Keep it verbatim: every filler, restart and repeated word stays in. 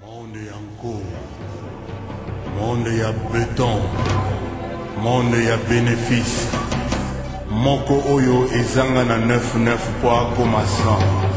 Monde yango, monde ya béton, monde ya bénéfice. Moko oyo ezanga na neuf neuf po akoma cent.